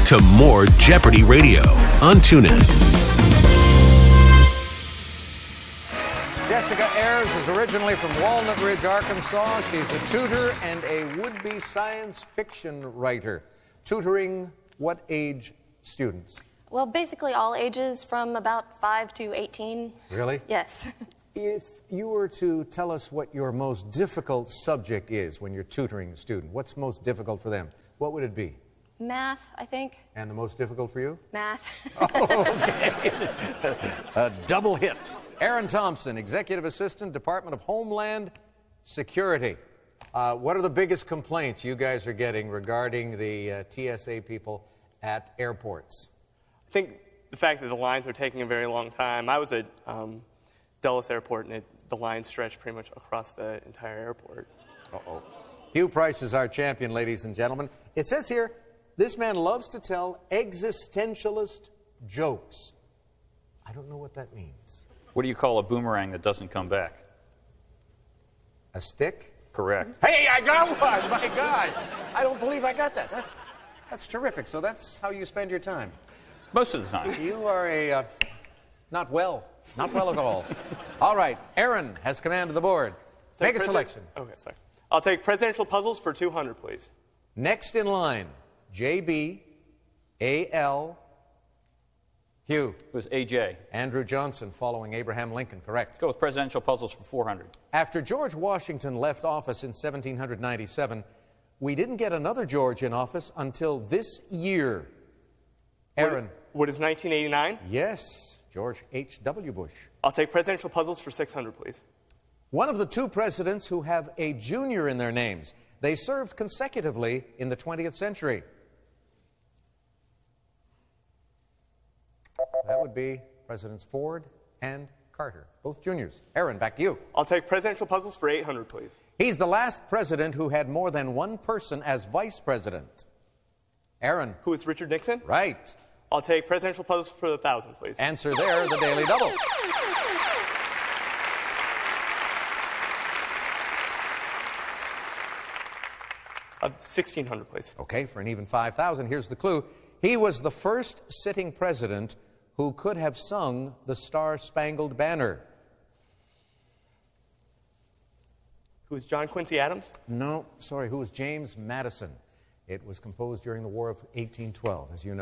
to more Jeopardy Radio on TuneIn. Jessica Ayers is originally from Walnut Ridge, Arkansas. She's a tutor and a would-be science fiction writer. Tutoring what age students? Well, basically all ages from about 5 to 18. Really? Yes. If you were to tell us what your most difficult subject is when you're tutoring a student, what's most difficult for them? What would it be? Math, I think. And the most difficult for you? Math. Okay. A double hit. Aaron Thompson, Executive Assistant, Department of Homeland Security. What are the biggest complaints you guys are getting regarding the TSA people at airports? I think the fact that the lines are taking a very long time. I was at Dulles Airport, and the line stretched pretty much across the entire airport. Uh-oh. Hugh Price is our champion, ladies and gentlemen. It says here, this man loves to tell existentialist jokes. I don't know what that means. What do you call a boomerang that doesn't come back? A stick? Correct. Hey, I got one! My gosh! I don't believe I got that. That's terrific. So that's how you spend your time. Most of the time. You are a... Not well at all. All right, Aaron has command of the board. Make a selection. Okay, sorry. I'll take presidential puzzles for 200, please. Next in line, JB, AL, Hugh. It was AJ. Andrew Johnson following Abraham Lincoln, correct. Let's go with presidential puzzles for 400. After George Washington left office in 1797, we didn't get another George in office until this year. Aaron. What is 1989? Yes, George H.W. Bush. I'll take presidential puzzles for 600, please. One of the two presidents who have a junior in their names. They served consecutively in the 20th century. That would be Presidents Ford and Carter, both juniors. Aaron, back to you. I'll take presidential puzzles for 800, please. He's the last president who had more than one person as vice president. Aaron. Who is Richard Nixon? Right. I'll take presidential puzzles for 1,000, please. Answer there, the Daily Double. Of 1,600, please. Okay, for an even 5,000, here's the clue. He was the first sitting president who could have sung the Star-Spangled Banner. Who is John Quincy Adams? No, sorry, who was James Madison? It was composed during the War of 1812, as you know.